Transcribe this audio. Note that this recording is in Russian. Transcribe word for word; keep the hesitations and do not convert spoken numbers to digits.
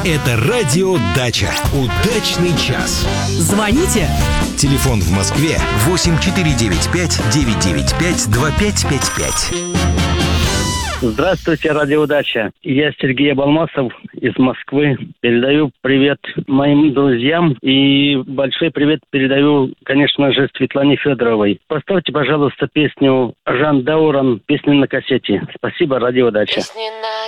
Это радио «Дача». Удачный час. Звоните. Телефон в Москве восемь четыре девять пять девять девять пять два пять пять пять. Здравствуйте, радио «Дача». Я Сергей Абалмасов из Москвы. Передаю привет моим друзьям и большой привет передаю, конечно же, Светлане Федоровой. Поставьте, пожалуйста, песню Жан Дауран, песня на кассете. Спасибо, радио «Дача».